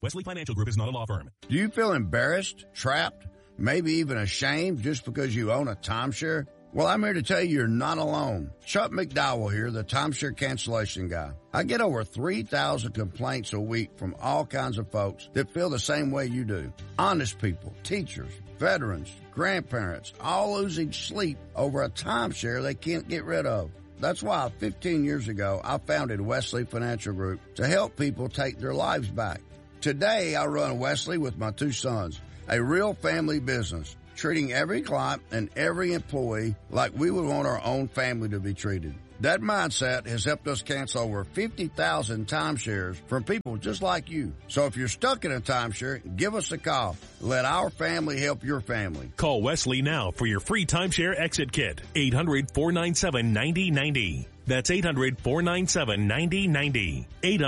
Wesley Financial Group is not a law firm. Do you feel embarrassed, trapped, maybe even ashamed just because you own a timeshare? Well, I'm here to tell you you're not alone. Chuck McDowell here, the timeshare cancellation guy. I get over 3,000 complaints a week from all kinds of folks that feel the same way you do. Honest people, teachers, veterans, grandparents, all losing sleep over a timeshare they can't get rid of. That's why 15 years ago, I founded Wesley Financial Group to help people take their lives back. Today, I run Wesley with my two sons, a real family business, treating every client and every employee like we would want our own family to be treated. That mindset has helped us cancel over 50,000 timeshares from people just like you. So if you're stuck in a timeshare, give us a call. Let our family help your family. Call Wesley now for your free timeshare exit kit. 800-497-9090. That's 800-497-9090.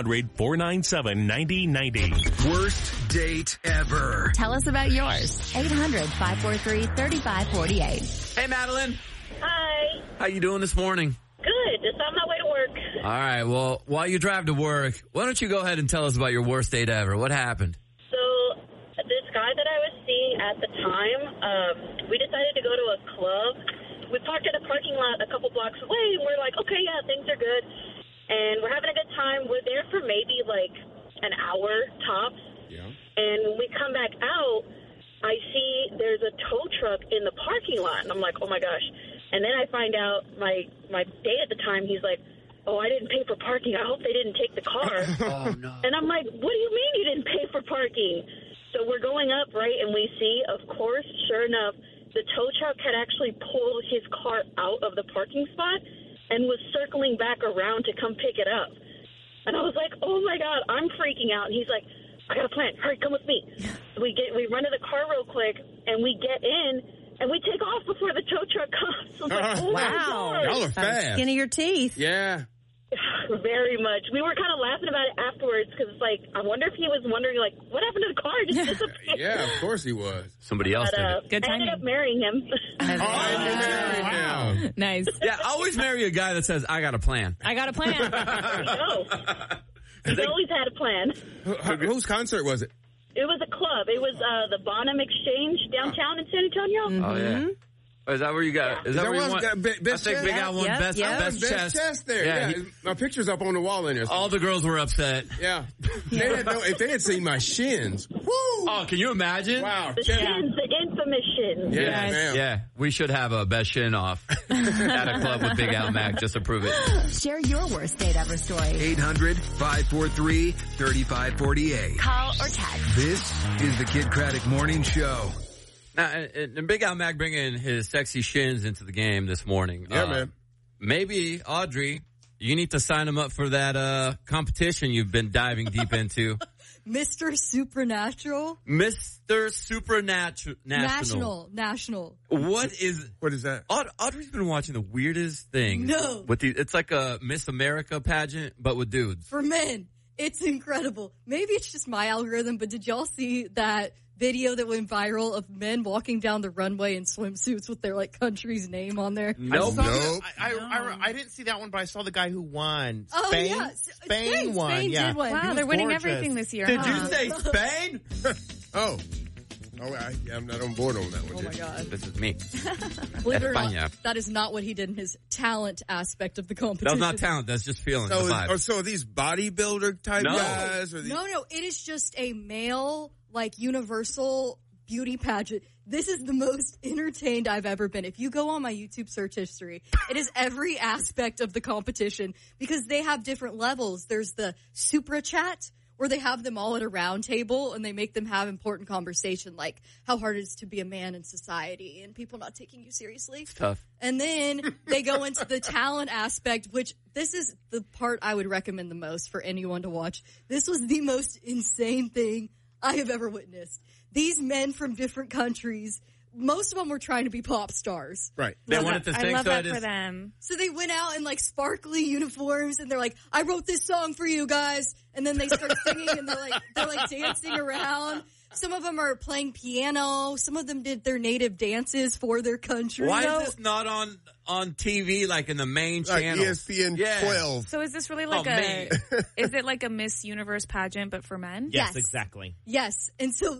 800-497-9090. Worst date ever. Tell us about yours. 800-543-3548. Hey, Madeline. Hi. How you doing this morning? Good. Just on my way to work. All right. Well, while you drive to work, why don't you go ahead and tell us about your worst date ever? What happened? So, this guy that I was seeing at the time, we decided to go to a club. We parked at a parking lot a couple blocks away, and we're like, okay, yeah, things are good. And we're having a good time. We're there for maybe like an hour tops. Yeah. And when we come back out, I see there's a tow truck in the parking lot. And I'm like, oh, my gosh. And then I find out my date at the time, he's like, oh, I didn't pay for parking. I hope they didn't take the car. Oh, no. And I'm like, what do you mean you didn't pay for parking? So we're going up, right, and we see, of course, sure enough, the tow truck had actually pulled his car out of the parking spot and was circling back around to come pick it up. And I was like, oh, my God, I'm freaking out. And he's like, I got a plan. Hurry, come with me. We run to the car real quick, and we get in, and we take off before the tow truck comes. I was like, oh, wow. my God. Y'all are fast. Skin of your teeth. Yeah. Very much. We were kind of laughing about it afterwards because it's like, I wonder if he was wondering, like, what happened to the car? It just disappeared. Yeah, of course he was. Somebody else But, did it. Good I ended timing. up marrying him. Oh, you're married now. Nice. Yeah, always marry a guy that says, I got a plan. I got a plan. There you go. He's always had a plan. Whose concert was it? It was a club. It was the Bonham Exchange downtown in San Antonio. Oh, yeah. Oh, is that where you got? Is that where you want? Best I think Big chest? Al won Yep, best yep. best chest. chest there. Yeah, Yeah, my picture's up on the wall in there. All the girls were upset. Yeah. If they had seen my shins, woo! Oh, can you imagine? Wow. The shins, the infamous shins. Yeah, ma'am. Yeah, we should have a best shin off at a club with Big Al Mac just to prove it. Share your worst date ever story. 800-543-3548. Call or text. This is the Kid Craddock Morning Show. Now, and Big Al Mac bringing his sexy shins into the game this morning. Yeah, man. Maybe, Audrey, you need to sign him up for that competition you've been diving deep into. Mr. Supernatural? Mr. Supernatural. National. What is that? Audrey's been watching the weirdest things. No. It's like a Miss America pageant, but with dudes. For men. It's incredible. Maybe it's just my algorithm, but did y'all see that video that went viral of men walking down the runway in swimsuits with their like country's name on there? Nope. I didn't see that one, but I saw the guy who won. Oh, Spain? yeah. Spain won. Spain yeah. did win. Wow, He they're was winning gorgeous. everything this year. Did huh? you say Spain? Oh, I'm not on board on that one. Oh my God. This is me. Believe it or not, España. that is not what he did in his talent aspect of the That's competition. not talent. That's just feeling the vibe. So are these bodybuilder type No. guys? Or these, No, it is just a male, like, universal beauty pageant. This is the most entertained I've ever been. If you go on my YouTube search history, it is every aspect of the competition because they have different levels. There's the Supra Chat, where they have them all at a round table and they make them have important conversation like how hard it is to be a man in society and people not taking you seriously. It's tough. And then they go into the talent aspect, which this is the part I would recommend the most for anyone to watch. This was the most insane thing I have ever witnessed. These men from different countries, most of them were trying to be pop stars. right. They wanted to sing, I love so that it for is. them. So they went out in like sparkly uniforms and they're like, I wrote this song for you guys. and then they start singing, and they're like dancing around. Some of them are playing piano. Some of them did their native dances for their country. Why is this not on TV, like in the main Like channel? ESPN 12. So is this really like is it like a Miss Universe pageant, but for men? Yes, exactly. Yes, and so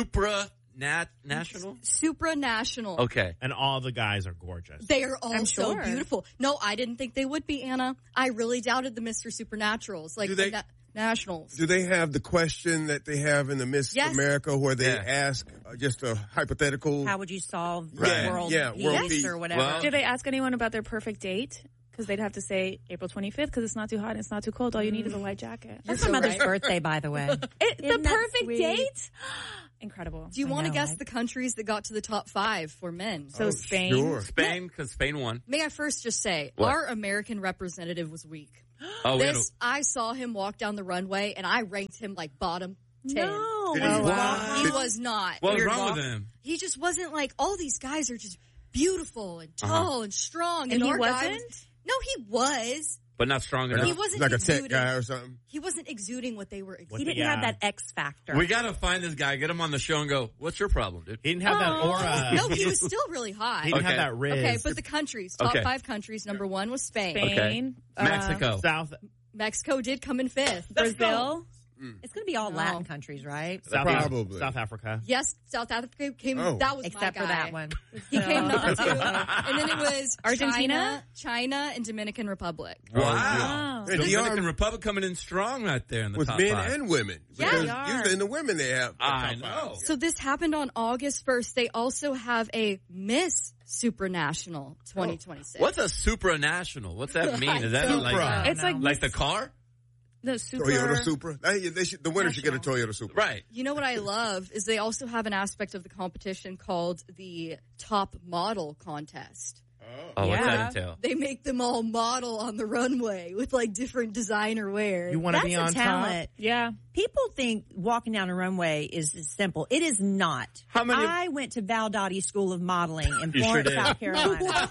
National? supranational. Okay. And all the guys are gorgeous. They are all I'm so sure. beautiful. No, I didn't think they would be, Anna. I really doubted the Mr. Supernaturals, like Do they- nationals. Do they have the question that they have in the Miss Yes. America where they ask just a hypothetical? How would you solve Right. world Yeah, peace world peace. or whatever? Well- Did they ask anyone about their perfect date? Because they'd have to say April 25th because it's not too hot and it's not too cold. All you need is a light jacket. That's my mother's birthday, by the way. The Isn't that perfect sweet? date? Incredible. Do you want to know, guess right? the countries that got to the top 5 for men? So Spain. Sure. Spain, because Spain won. May I first just say, What? our American representative was weak. Oh, I saw him walk down the runway, and I ranked him like bottom 10. No. Did he- Wow. He was not. what was Weird wrong walk. with him? He just wasn't like, all these guys are just beautiful and tall and strong. And he our guy wasn't? was- no, he was. But not strong enough. He wasn't Like a tech exuding. guy or something? He wasn't exuding what they were exuding. He didn't have that X factor. We got to find this guy, get him on the show and go, what's your problem, dude? He didn't have that aura. No, he was still really hot. He didn't Okay. have that riz. Okay, but the countries, top Okay. 5 countries, number 1 was Spain. Spain. Mexico. South Mexico did come in 5th. Brazil. It's going to be all No. Latin countries, right? Probably. South Africa. Yes, South Africa came. Oh. That was Except my for guy. that one. He came number 2, and then it was Argentina? China, and Dominican Republic. Wow. And Dominican DR Republic coming in strong right there in the with top men 5. and women. Yeah, Because they are. usually in the women they have. I top know. five. So this happened on August 1st. They also have a Miss Supranational 2026. What's a supranational? What's that mean? Is that Supra. like, It's like the car? the super. Toyota Supra. The winner should get a Toyota Supra. Right. You know what I love is they also have an aspect of the competition called the Top Model Contest. Oh, what's Yeah. that entail? They make them all model on the runway with like different designer wear. You want to That's be a on talent. Yeah. People think walking down a runway is simple. It is not. How many- I went to Val Dottie School of Modeling in You sure Florence, did. South Carolina.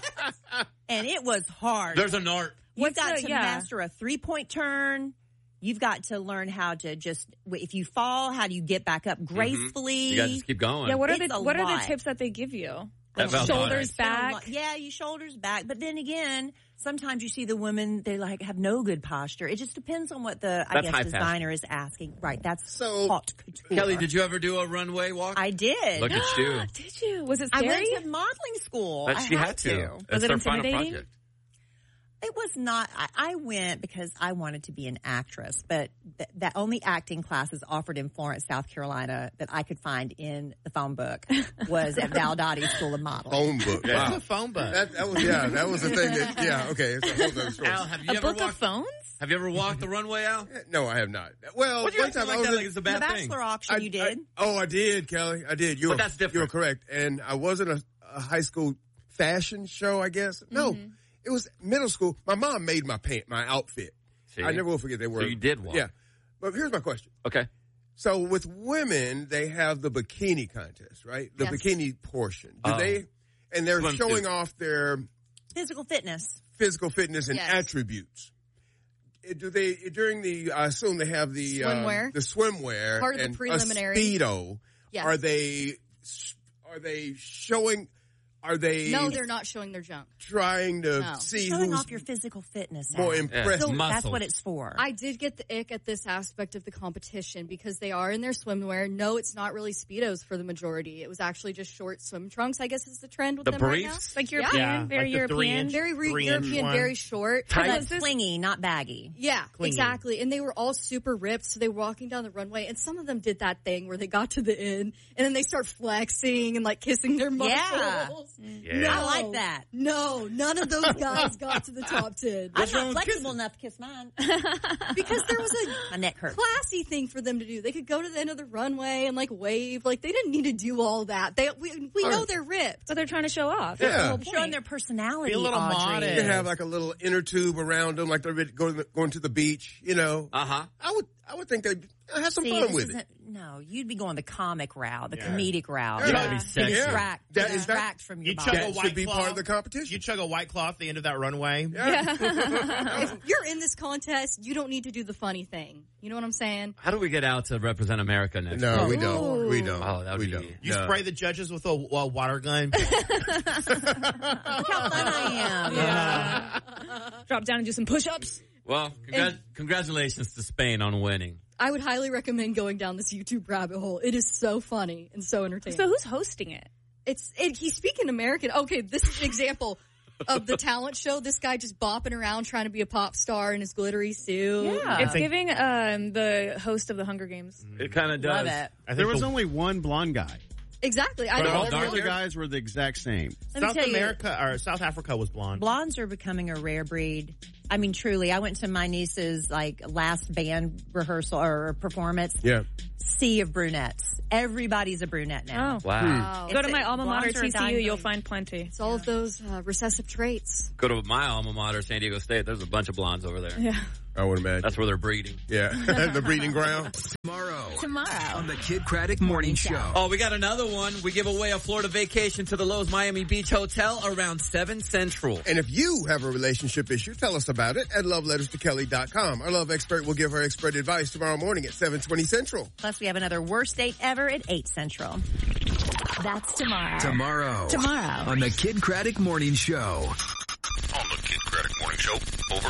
And it was hard. There's an art. You've What's got the- to yeah. master a 3-point turn. You've got to learn how to just, if you fall, how do you get back up gracefully? You got to just keep going. Yeah. What are It's the a what are lot. the tips that they give you? At Val Dottie. Shoulders back. Yeah, you shoulders back. But then again, sometimes you see the women, they like have no good posture. It just depends on what the, That's high designer is asking. Right. That's So- haute couture. Kelly, did you ever do a runway walk? I did. Look at you. Did you? Was it I scary? went to modeling school. But I she had to. Was That's it their final intimidating? project. It was not. I went because I wanted to be an actress, but the only acting classes offered in Florence, South Carolina that I could find in the phone book was at Val Dottie School of Modeling. Phone book. Yeah. Wow. top. Phone book. That was the thing that, yeah, okay. It's a whole other story. Al, have you A ever book of walked? phones? Have you ever walked the runway, Al? No, I have not. Well, What do you one acting time I like was that in- like it's a The bad thing? Bachelor auction you did. I did, Kelly. I did. But that's different. You were correct. And I wasn't a high school fashion show, I guess. No, it was middle school. My mom made my outfit. See? I never will forget they were. So you did walk. Yeah. But here's my question. Okay. So with women, they have the bikini contest, right? The Yes. bikini portion. Do Oh. they? And they're Swimsuit. showing off their Physical fitness. physical fitness and Yes. attributes. Do they during the? I assume they have the Swimwear. The swimwear Part of the and preliminary. A Speedo. Yes. Are they showing? Are they? No, they're not showing their junk. trying to No. see Showing who's off your physical fitness. more Al. impressive. So- That's Muscle. what it's for. I did get the ick at this aspect of the competition because they are in their swimwear. No, it's not really Speedos for the majority. It was actually just short swim trunks, I guess is the trend with The them right briefs? Like Yeah. European, Yeah, very like the European. 3-inch. now. Very 3-inch European, one. very short. Tight. But clingy, not baggy. Yeah, Clingy. exactly. And they were all super ripped, so they were walking down the runway, and some of them did that thing where they got to the end, and then they start flexing and like kissing their muscles. Yeah. I like that. No, none of those guys got to the top 10. I'm not flexible enough to kiss mine. Because there was a My neck hurts. classy thing for them to do. They could go to the end of the runway and like wave. Like they didn't need to do all that. We know they're ripped. But they're trying to show off. Yeah. That's the whole Showing point. their personality. Be a little Audrey. modest. You have like a little inner tube around them, like they're going to the beach. You know, Uh-huh. I would think they'd have some See, fun this with it. isn't No, you'd be going the comic route, the comedic route. Yeah. You gotta be To sexy. distract from your You body. chug a That White should be Claw. part of the competition. You chug a White Claw at the end of that runway. If you're in this contest, you don't need to do the funny thing. You know what I'm saying? How do we get out to represent America next No, week? we don't. We don't. Oh, that would we be don't. neat. You No. spray the judges with a water gun. Look how fun I am. Drop down and do some push-ups. Well, congratulations to Spain on winning. I would highly recommend going down this YouTube rabbit hole. It is so funny and so entertaining. So who's hosting it? He's speaking American. Okay, this is an example of the talent show. This guy just bopping around trying to be a pop star in his glittery suit. Yeah. It's giving the host of the Hunger Games. It kind of Love does. it. There was only one blonde guy. Exactly. I But know. all the other guys were the exact same. Let me South tell you, America or South Africa was blonde. blondes are becoming a rare breed. I mean, truly. I went to my niece's last band rehearsal or performance. Yeah. Sea of brunettes. Everybody's a brunette now. Oh. Wow. Go to my alma mater, blondes are a dying TCU. You'll breed. find plenty. It's all of those recessive traits. Go to my alma mater, San Diego State. There's a bunch of blondes over there. Yeah. I would imagine. That's where they're breeding. Yeah. The breeding ground. Tomorrow on the Kid Craddock Morning Show. Oh, we got another one. We give away a Florida vacation to the Lowe's Miami Beach Hotel around 7 Central. And if you have a relationship issue, tell us about it at loveletterstokelly.com. Our love expert will give her expert advice tomorrow morning at 7:20 Central. Plus, we have another worst date ever at 8 Central. That's tomorrow. Tomorrow on the Kid Craddock Morning Show. On the Kid Craddock Morning Show. Over.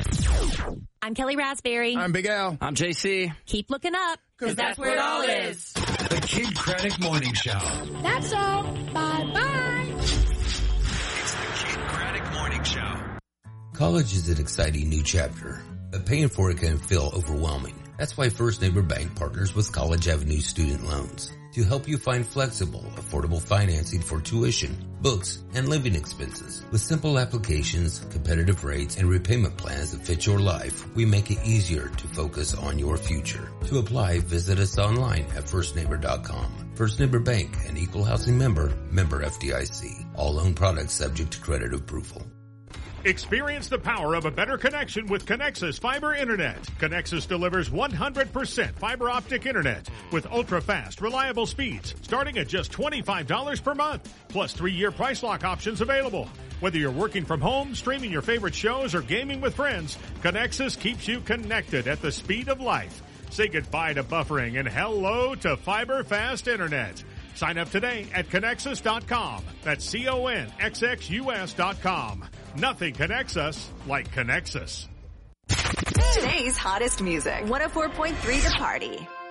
I'm Kelly Raspberry. I'm Big Al. I'm JC. Keep looking up, because that's where it all is. The Kid Craddock Morning Show. That's all. Bye-bye. It's the Kid Craddock Morning Show. College is an exciting new chapter, but paying for it can feel overwhelming. That's why First Neighbor Bank partners with College Avenue Student Loans to help you find flexible, affordable financing for tuition, books, and living expenses. With simple applications, competitive rates, and repayment plans that fit your life, we make it easier to focus on your future. To apply, visit us online at firstneighbor.com. First Neighbor Bank, an equal housing member, member FDIC. All loan products subject to credit approval. Experience the power of a better connection with Connexus Fiber Internet. Connexus delivers 100% fiber optic internet with ultra-fast, reliable speeds starting at just $25 per month, plus 3-year price lock options available. Whether you're working from home, streaming your favorite shows, or gaming with friends, Connexus keeps you connected at the speed of life. Say goodbye to buffering and hello to fiber fast internet. Sign up today at Connexus.com. That's CONXXUS.com. Nothing connects us like Connexus. Today's hottest music. 104.3 The Party.